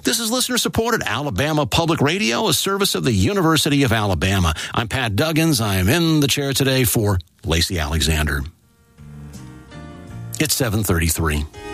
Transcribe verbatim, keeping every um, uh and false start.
This is listener-supported Alabama Public Radio, a service of the University of Alabama. I'm Pat Duggins. I am in the chair today for Lacey Alexander. It's seven thirty-three.